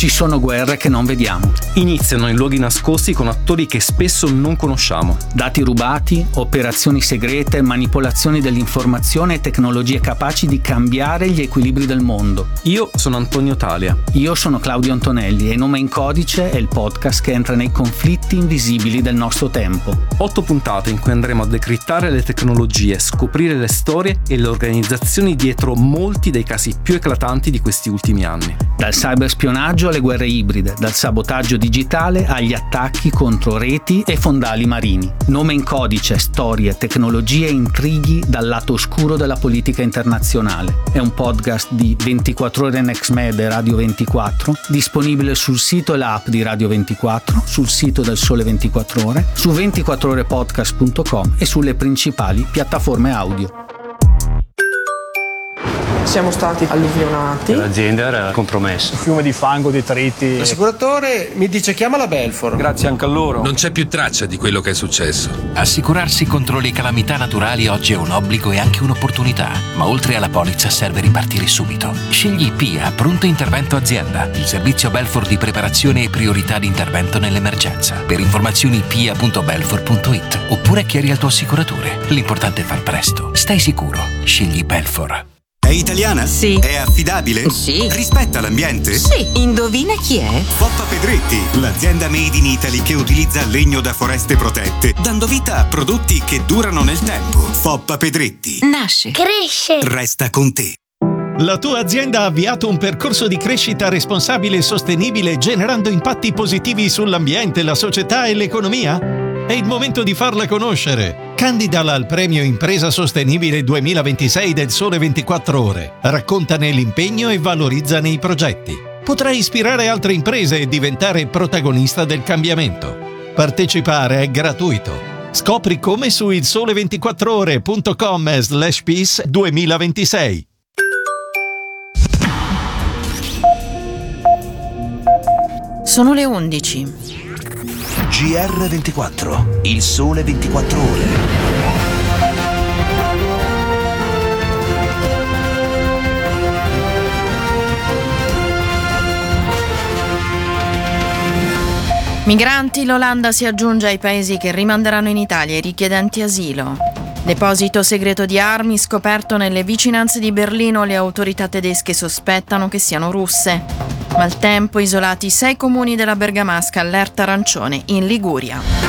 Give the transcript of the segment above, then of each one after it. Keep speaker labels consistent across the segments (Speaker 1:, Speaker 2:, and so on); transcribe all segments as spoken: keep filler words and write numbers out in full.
Speaker 1: Ci sono guerre che non vediamo.
Speaker 2: Iniziano in luoghi nascosti con attori che spesso non conosciamo.
Speaker 1: Dati rubati, operazioni segrete, manipolazioni dell'informazione e tecnologie capaci di cambiare gli equilibri del mondo.
Speaker 2: Io sono Antonio Talia.
Speaker 1: Io sono Claudio Antonelli e Nome in Codice è il podcast che entra nei conflitti invisibili del nostro tempo.
Speaker 2: Otto puntate in cui andremo a decrittare le tecnologie, scoprire le storie e le organizzazioni dietro molti dei casi più eclatanti di questi ultimi anni.
Speaker 1: Dal cyberspionaggio alle guerre ibride, dal sabotaggio digitale agli attacchi contro reti e fondali marini. Nome in Codice, storie, tecnologie e intrighi dal lato oscuro della politica internazionale. È un podcast di ventiquattro ore NextMed e Radio ventiquattro, disponibile sul sito e l'app di Radio ventiquattro, sul sito del Sole ventiquattro Ore, su ventiquattro ore podcast punto com e sulle principali piattaforme audio.
Speaker 3: Siamo stati alluvionati.
Speaker 4: L'azienda era compromessa.
Speaker 5: Un fiume di fango, detriti.
Speaker 6: L'assicuratore mi dice chiama la Belfor.
Speaker 5: Grazie anche a loro.
Speaker 7: Non c'è più traccia di quello che è successo.
Speaker 8: Assicurarsi contro le calamità naturali oggi è un obbligo e anche un'opportunità, ma oltre alla polizza serve ripartire subito. Scegli P I A Pronto Intervento Azienda, il servizio Belfor di preparazione e priorità di intervento nell'emergenza. Per informazioni p i a punto belfor punto it oppure chiedi al tuo assicuratore. L'importante è far presto. Stai sicuro. Scegli Belfor.
Speaker 9: È italiana?
Speaker 10: Sì.
Speaker 9: È affidabile?
Speaker 10: Sì.
Speaker 9: Rispetta l'ambiente?
Speaker 10: Sì. Indovina chi è?
Speaker 9: Foppa Pedretti, l'azienda made in Italy che utilizza legno da foreste protette, dando vita a prodotti che durano nel tempo. Foppa Pedretti.
Speaker 10: Nasce.
Speaker 11: Cresce.
Speaker 9: Resta con te.
Speaker 12: La tua azienda ha avviato un percorso di crescita responsabile e sostenibile generando impatti positivi sull'ambiente, la società e l'economia? È il momento di farla conoscere. Candidala al premio Impresa Sostenibile duemilaventisei del Sole ventiquattro Ore. Raccontane l'impegno e valorizzane i progetti. Potrai ispirare altre imprese e diventare protagonista del cambiamento. Partecipare è gratuito. Scopri come su il sole ventiquattro ore punto com slash peace duemilaventisei.
Speaker 13: Sono le undici.
Speaker 14: G R ventiquattro, il Sole ventiquattro Ore.
Speaker 13: Migranti, l'Olanda si aggiunge ai paesi che rimanderanno in Italia i richiedenti asilo. Deposito segreto di armi scoperto nelle vicinanze di Berlino, le autorità tedesche sospettano che siano russe. Maltempo, isolati sei comuni della Bergamasca, allerta arancione in Liguria.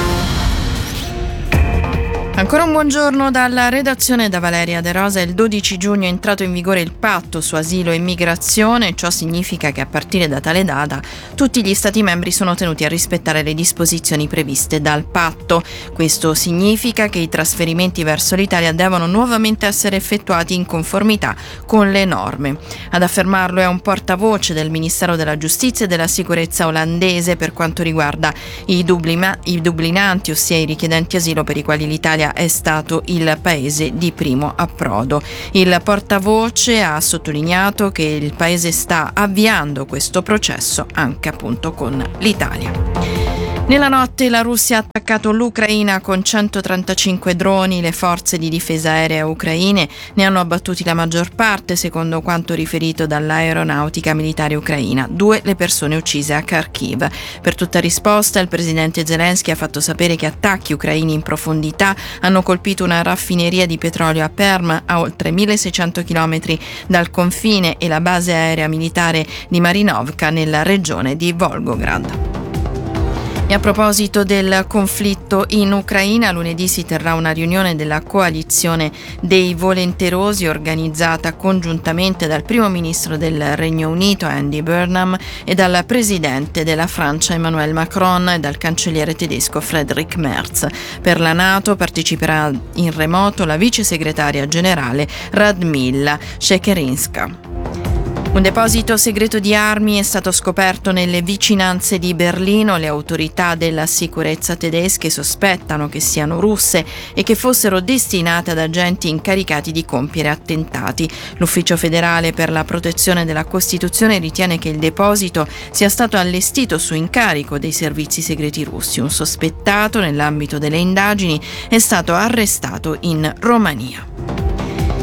Speaker 13: Ancora un buongiorno dalla redazione da Valeria De Rosa. Il dodici giugno è entrato in vigore il patto su asilo e immigrazione. Ciò significa che a partire da tale data tutti gli Stati membri sono tenuti a rispettare le disposizioni previste dal patto. Questo significa che i trasferimenti verso l'Italia devono nuovamente essere effettuati in conformità con le norme. Ad affermarlo è un portavoce del Ministero della Giustizia e della Sicurezza olandese per quanto riguarda i, dublima- i dublinanti, ossia i richiedenti asilo per i quali l'Italia è stato il paese di primo approdo. Il portavoce ha sottolineato che il paese sta avviando questo processo anche appunto con l'Italia. Nella notte la Russia ha attaccato l'Ucraina con centotrentacinque droni. Le forze di difesa aerea ucraine ne hanno abbattuti la maggior parte, secondo quanto riferito dall'aeronautica militare ucraina. Due le persone uccise a Kharkiv. Per tutta risposta il presidente Zelensky ha fatto sapere che attacchi ucraini in profondità hanno colpito una raffineria di petrolio a Perm, a oltre milleseicento chilometri dal confine, e la base aerea militare di Marinovka nella regione di Volgograd. E a proposito del conflitto in Ucraina, lunedì si terrà una riunione della coalizione dei volenterosi organizzata congiuntamente dal primo ministro del Regno Unito Andy Burnham e dal presidente della Francia Emmanuel Macron e dal cancelliere tedesco Friedrich Merz. Per la NATO parteciperà in remoto la vice segretaria generale Radmila Shekerinska. Un deposito segreto di armi è stato scoperto nelle vicinanze di Berlino. Le autorità della sicurezza tedesche sospettano che siano russe e che fossero destinate ad agenti incaricati di compiere attentati. L'Ufficio federale per la protezione della Costituzione ritiene che il deposito sia stato allestito su incarico dei servizi segreti russi. Un sospettato, nell'ambito delle indagini, è stato arrestato in Romania.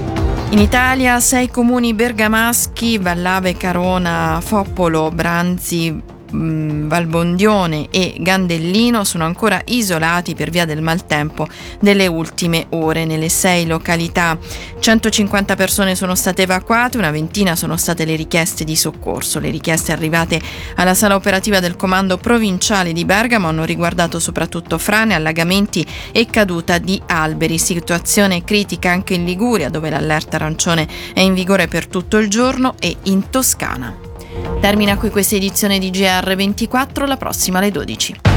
Speaker 13: In Italia sei comuni bergamaschi, Vallave, Carona, Foppolo, Branzi, Valbondione e Gandellino sono ancora isolati per via del maltempo delle ultime ore. Nelle sei località centocinquanta persone sono state evacuate, una ventina sono state le richieste di soccorso. Le richieste arrivate alla sala operativa del comando provinciale di Bergamo hanno riguardato soprattutto frane, allagamenti e caduta di alberi. Situazione critica anche in Liguria, dove l'allerta arancione è in vigore per tutto il giorno, e in Toscana. Termina qui questa edizione di G R ventiquattro, la prossima alle dodici.